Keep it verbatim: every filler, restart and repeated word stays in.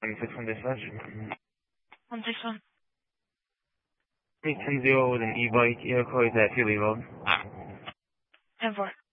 twenty-six on dispatch. On this one. ten zero with an e-bike, Iroquois at Healy Road. ten four.